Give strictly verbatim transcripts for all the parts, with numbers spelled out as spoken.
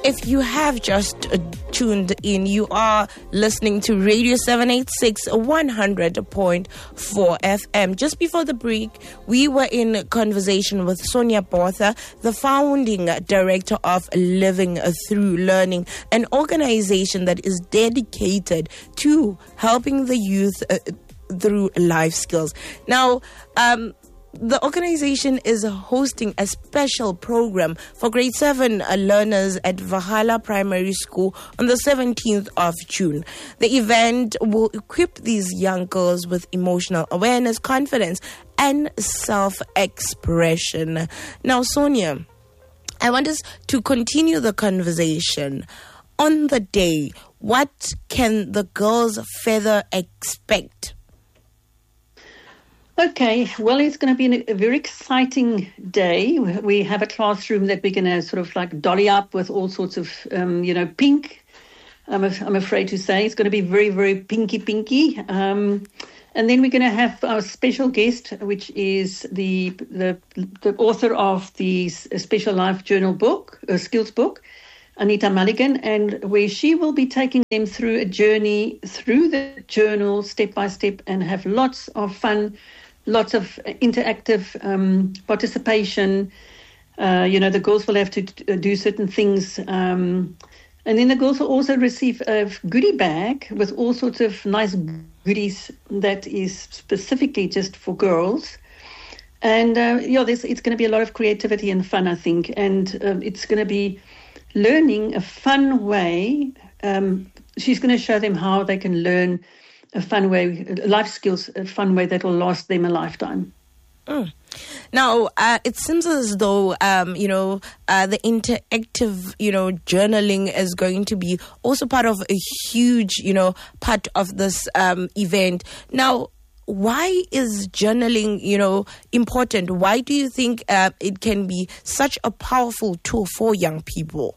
If you have just uh, tuned in, you are listening to Radio seven eighty-six, one hundred point four F M. Just before the break, we were in conversation with Sonia Botha, the founding director of Living Through Learning, an organization that is dedicated to helping the youth uh, through life skills. Now, um, the organization is hosting a special program for grade seven uh, learners at Valhalla Primary School on the seventeenth of June. The event will equip these young girls with emotional awareness, confidence, and self-expression. Now, Sonia, I want us to continue the conversation. On the day, what can the girls further expect? Okay, well, it's going to be a very exciting day. We have a classroom that we're going to sort of like dolly up with all sorts of, um, you know, pink. I'm, I'm afraid to say it's going to be very, very pinky, pinky. Um, and then we're going to have our special guest, which is the the, the author of the Special Life Journal book, uh, skills book, Anita Mulligan, and where she will be taking them through a journey through the journal step by step and have lots of fun. Lots of interactive um, participation. Uh, you know, the girls will have to t- do certain things. Um, and then the girls will also receive a goodie bag with all sorts of nice goodies that is specifically just for girls. And, uh, yeah, there's, it's going to be a lot of creativity and fun, I think. And uh, it's going to be learning a fun way. Um, she's going to show them how they can learn a fun way, life skills, a fun way that will last them a lifetime. Mm. Now, uh, it seems as though, um, you know, uh, the interactive, you know, journaling is going to be also part of a huge, you know, part of this um, event. Now, why is journaling, you know, important? Why do you think uh, it can be such a powerful tool for young people?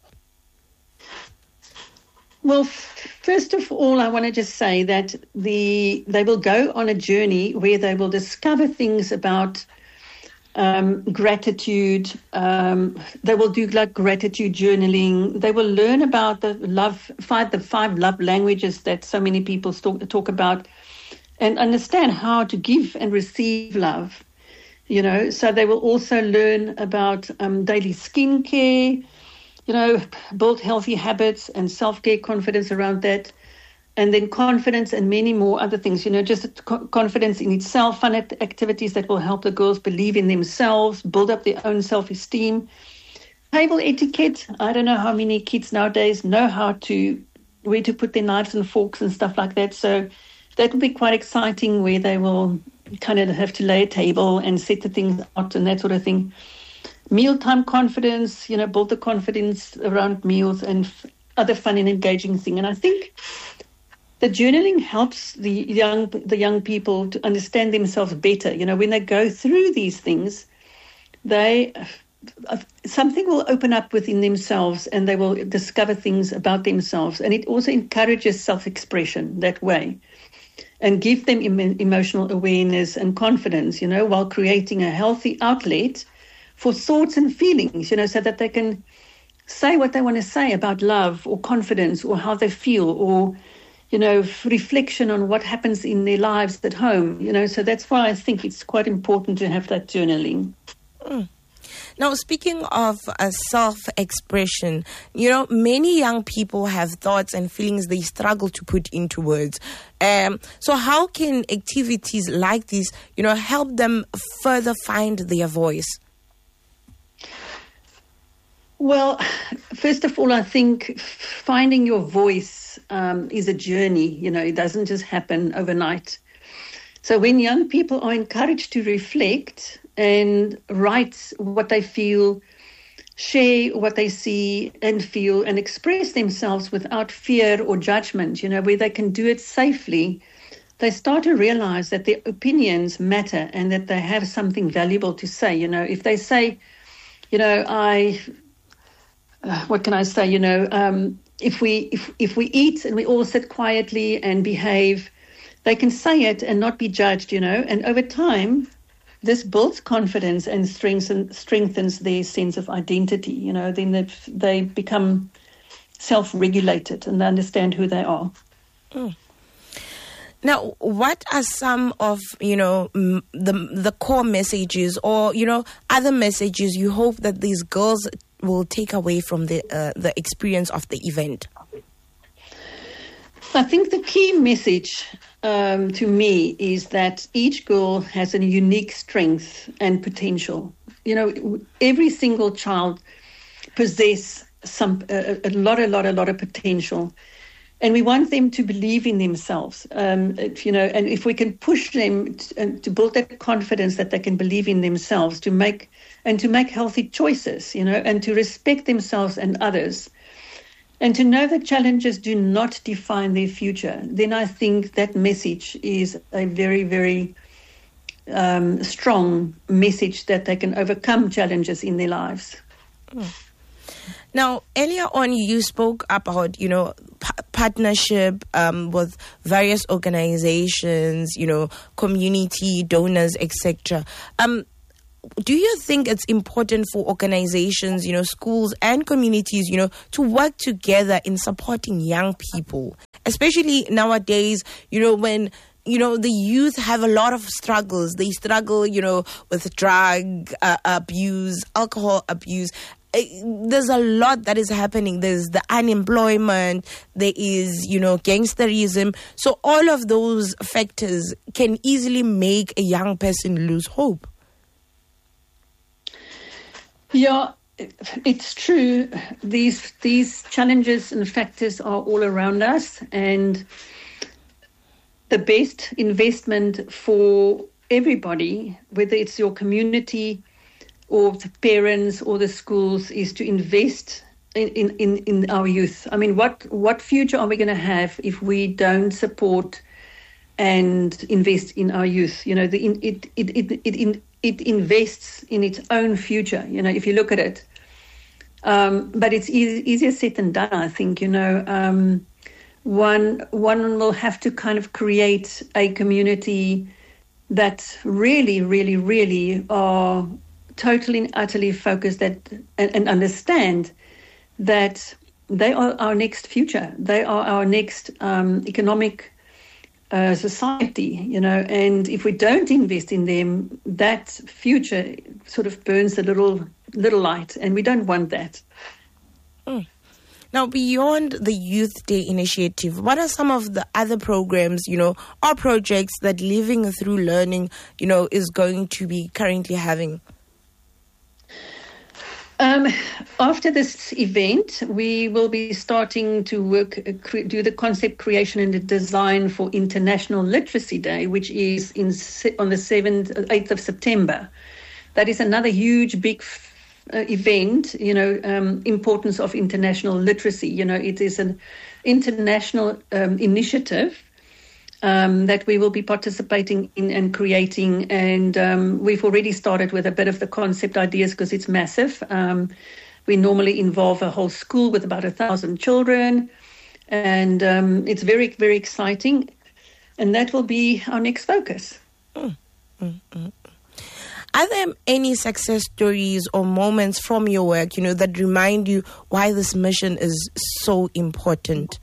Well, first of all, I want to just say that the they will go on a journey where they will discover things about um, gratitude. Um, they will do like gratitude journaling. They will learn about the love, five, the five love languages that so many people talk, talk about, and understand how to give and receive love. You know, so they will also learn about um, daily skincare. You know, build healthy habits and self-care, confidence around that, and then confidence and many more other things, you know, just confidence in itself, fun activities that will help the girls believe in themselves, build up their own self-esteem. Table etiquette. I don't know how many kids nowadays know how to, where to put their knives and forks and stuff like that. So that will be quite exciting, where they will kind of have to lay a table and set the things out and that sort of thing. Mealtime confidence, you know, build the confidence around meals and f- other fun and engaging thing. And I think the journaling helps the young the young people to understand themselves better. You know, when they go through these things, they uh, something will open up within themselves and they will discover things about themselves. And it also encourages self-expression that way and give them em- emotional awareness and confidence, you know, while creating a healthy outlet for thoughts and feelings, you know, so that they can say what they want to say about love or confidence or how they feel or, you know, reflection on what happens in their lives at home, you know. So that's why I think it's quite important to have that journaling. Mm. Now, speaking of uh, self-expression, you know, many young people have thoughts and feelings they struggle to put into words. Um, so how can activities like this, you know, help them further find their voice? Well, first of all, I think finding your voice um, is a journey. You know, it doesn't just happen overnight. So when young people are encouraged to reflect and write what they feel, share what they see and feel, and express themselves without fear or judgment, you know, where they can do it safely, they start to realize that their opinions matter and that they have something valuable to say. You know, if they say, you know, I... Uh, what can I say? You know, um, if we if if we eat and we all sit quietly and behave, they can say it and not be judged. You know, and over time, this builds confidence and strengthens strengthens their sense of identity. You know, then they, they become self-regulated and they understand who they are. Mm. Now, what are some of, you know, m- the the core messages or, you know, other messages you hope that these girls will take away from the uh, the experience of the event? I think the key message um, to me is that each girl has a unique strength and potential. You know, every single child possesses some a, a lot, a lot, a lot of potential. And we want them to believe in themselves, um, you know, and if we can push them to, to build that confidence that they can believe in themselves, to make and to make healthy choices, you know, and to respect themselves and others, and to know that challenges do not define their future, then I think that message is a very, very um, strong message that they can overcome challenges in their lives. Mm. Now, earlier on, you spoke about, you know, p- partnership um, with various organizations, you know, community donors, et cetera. Um, do you think it's important for organizations, you know, schools and communities, you know, to work together in supporting young people, especially nowadays, you know, when you know, the youth have a lot of struggles. They struggle, you know, with drug uh, abuse, alcohol abuse. There's a lot that is happening. There's the unemployment. There is, you know, gangsterism. So all of those factors can easily make a young person lose hope. Yeah, it's true. These these challenges and factors are all around us, and the best investment for everybody, whether it's your community or the parents or the schools, is to invest in, in, in our youth. I mean, what, what future are we going to have if we don't support and invest in our youth? You know, the, it, it, it, it, it invests in its own future, you know, if you look at it. Um, but it's easy, easier said than done, I think, you know. Um, One one will have to kind of create a community that really, really, really are totally and utterly focused that and, and understand that they are our next future. They are our next um, economic uh, society, you know. And if we don't invest in them, that future sort of burns a little little light, and we don't want that. Mm. Now, beyond the Youth Day initiative, what are some of the other programs, you know, or projects that Living Through Learning, you know, is going to be currently having? Um, after this event, we will be starting to work, uh, cre- do the concept creation and the design for International Literacy Day, which is in on the seventh, eighth of September. That is another huge, big Uh, event, you know, um, importance of international literacy. You know, it is an international um, initiative um, that we will be participating in and creating. And um, we've already started with a bit of the concept ideas because it's massive. Um, we normally involve a whole school with about a thousand children. And um, it's very, very exciting. And that will be our next focus. Mm, mm, mm. Are there any success stories or moments from your work, you know, that remind you why this mission is so important?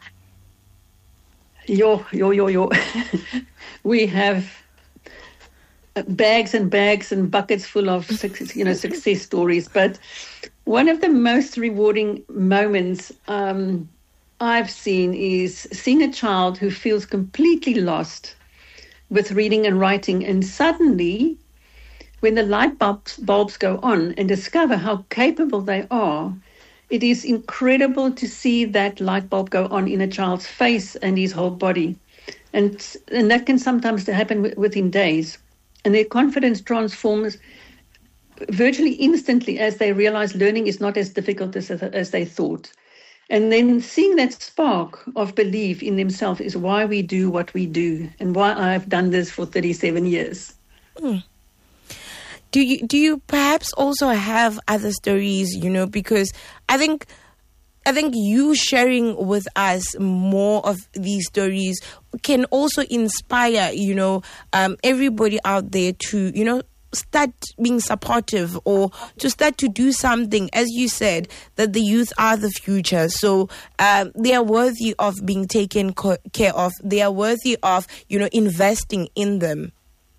Yo, yo, yo, yo. We have bags and bags and buckets full of, you know, success stories. But one of the most rewarding moments um, I've seen is seeing a child who feels completely lost with reading and writing, and suddenly, when the light bulbs, bulbs go on and discover how capable they are, it is incredible to see that light bulb go on in a child's face and his whole body. And, and that can sometimes happen w- within days. And their confidence transforms virtually instantly as they realize learning is not as difficult as, as they thought. And then seeing that spark of belief in themselves is why we do what we do and why I've done this for thirty-seven years. Mm. Do you do you perhaps also have other stories, you know, because I think I think you sharing with us more of these stories can also inspire, you know, um, everybody out there to, you know, start being supportive or to start to do something. As you said, that the youth are the future. So um, they are worthy of being taken co- care of. They are worthy of, you know, investing in them.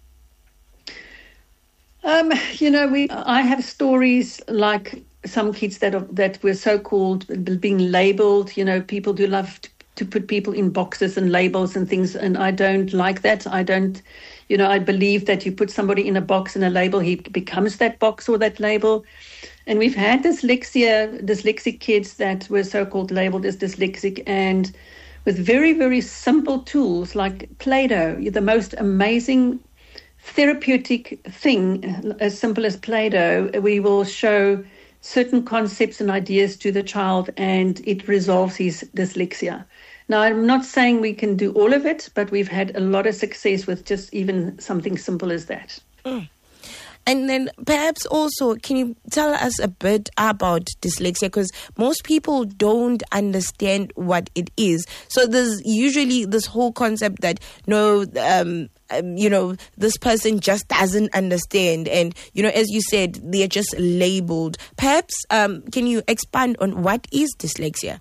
Um, you know, we I have stories like some kids that are, that were so-called being labelled. You know, people do love to, to put people in boxes and labels and things, and I don't like that. I don't, you know, I believe that you put somebody in a box and a label, he becomes that box or that label. And we've had dyslexia, dyslexic kids that were so-called labelled as dyslexic, and with very, very simple tools like Play-Doh, the most amazing therapeutic thing, as simple as Play-Doh, we will show certain concepts and ideas to the child and it resolves his dyslexia. Now, I'm not saying we can do all of it, but we've had a lot of success with just even something simple as that. Mm. And then perhaps also, can you tell us a bit about dyslexia? Because most people don't understand what it is. So there's usually this whole concept that, no, um, um, you know, this person just doesn't understand. And, you know, as you said, they're just labeled. Perhaps um, can you expand on what is dyslexia?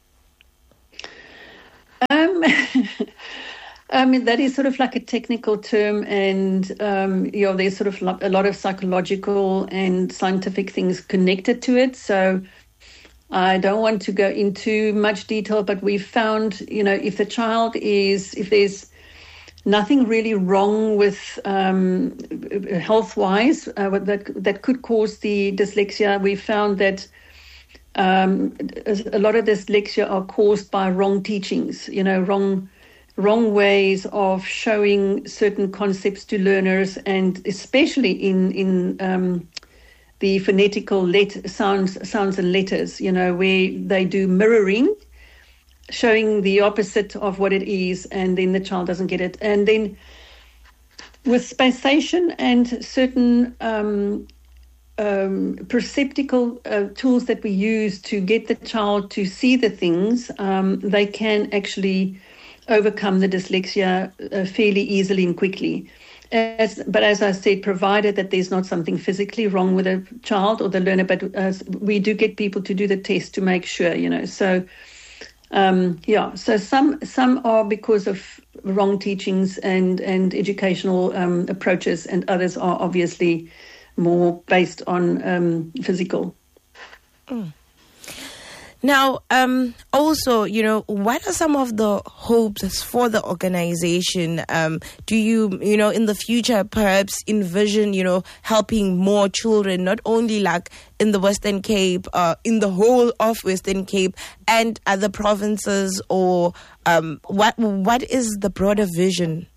Um I mean, that is sort of like a technical term, and, um, you know, there's sort of a lot of psychological and scientific things connected to it. So I don't want to go into much detail, but we've found, you know, if the child is, if there's nothing really wrong with um, health-wise uh, that, that could cause the dyslexia, we found that um, a lot of dyslexia are caused by wrong teachings, you know, wrong wrong ways of showing certain concepts to learners, and especially in in um, the phonetical let- sounds sounds and letters, you know, where they do mirroring, showing the opposite of what it is, and then the child doesn't get it. And then with spatiation and certain um, um, perceptical uh, tools that we use to get the child to see the things, um, they can actually overcome the dyslexia uh, fairly easily and quickly. As, but as I said, provided that there's not something physically wrong with a child or the learner, but uh, we do get people to do the test to make sure, you know. So, um, yeah, so some some are because of wrong teachings and, and educational um, approaches, and others are obviously more based on um, physical. Mm. Now, um, also, you know, what are some of the hopes for the organization? Um, do you, you know, in the future, perhaps envision, you know, helping more children, not only like in the Western Cape, uh, in the whole of Western Cape and other provinces, or um, what? What is the broader vision?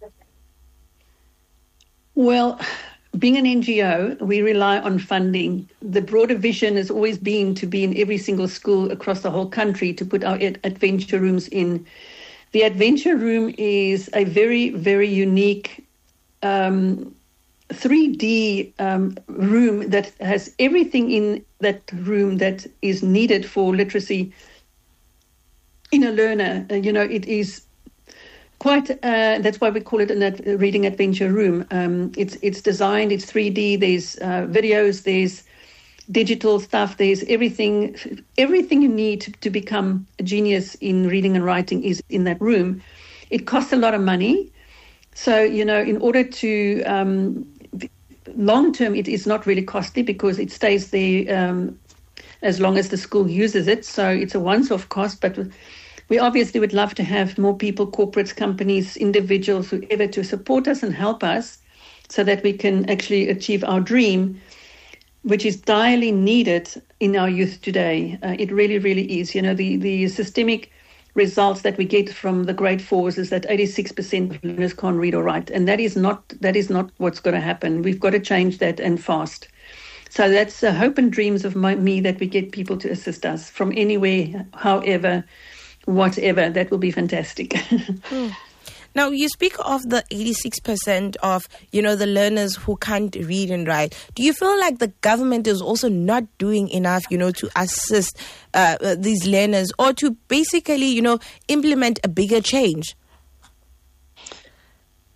Well, being an N G O, we rely on funding. The broader vision has always been to be in every single school across the whole country, to put our adventure rooms in. The adventure room is a very, very unique um, three D um, room that has everything in that room that is needed for literacy in a learner. Uh, you know, it is Quite, uh, that's why we call it a reading adventure room. Um, it's it's designed, it's three D, there's uh, videos, there's digital stuff, there's everything. Everything you need to, to become a genius in reading and writing is in that room. It costs a lot of money. So, you know, in order to, um, long term, it is not really costly because it stays there um, as long as the school uses it. So it's a once-off cost, but we obviously would love to have more people, corporates, companies, individuals, whoever, to support us and help us so that we can actually achieve our dream, which is direly needed in our youth today. Uh, it really, really is. You know, the, the systemic results that we get from the grade fours is that eighty-six percent of learners can't read or write. And that is not that is not what's going to happen. We've got to change that, and fast. So that's the hope and dreams of my, me, that we get people to assist us from anywhere, however, whatever. That will be fantastic. mm. Now, you speak of the eighty-six percent of, you know, the learners who can't read and write. Do you feel like the government is also not doing enough, you know, to assist uh, these learners, or to basically, you know, implement a bigger change?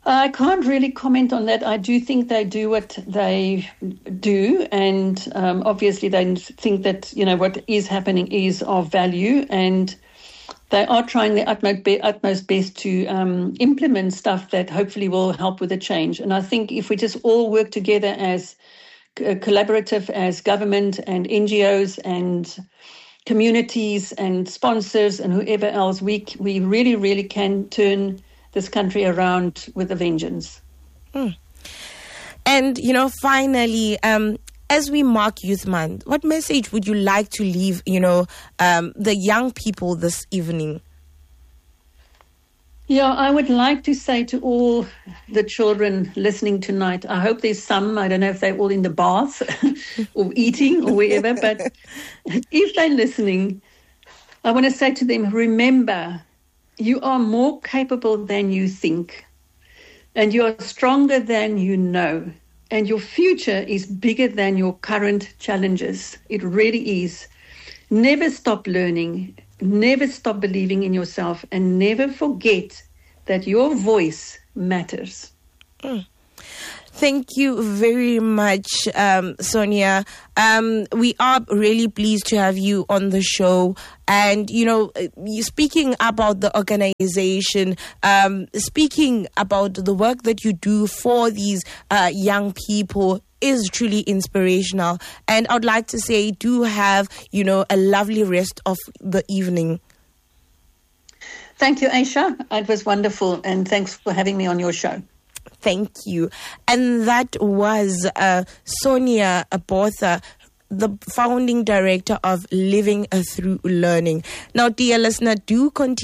I can't really comment on that. I do think they do what they do, and um, obviously they think that, you know, what is happening is of value, and they are trying their utmost, be- utmost best to um, implement stuff that hopefully will help with the change. And I think if we just all work together as uh, collaborative, as government and N G Os and communities and sponsors and whoever else, we we really, really can turn this country around with a vengeance. Mm. And, you know, finally, um, as we mark Youth Month, what message would you like to leave, you know, um, the young people this evening? Yeah, I would like to say to all the children listening tonight, I hope there's some, I don't know if they're all in the bath or eating or wherever, but if they're listening, I want to say to them, remember, you are more capable than you think, and you are stronger than you know, and your future is bigger than your current challenges. It really is. Never stop learning, never stop believing in yourself, and never forget that your voice matters. Mm. Thank you very much, um, Sonia. Um, we are really pleased to have you on the show. And, you know, you speaking about the organization, um, speaking about the work that you do for these uh, young people is truly inspirational. And I'd like to say, do have, you know, a lovely rest of the evening. Thank you, Aisha. It was wonderful. And thanks for having me on your show. Thank you. And that was uh, Sonia Botha, the founding director of Living Through Learning. Now, dear listener, do continue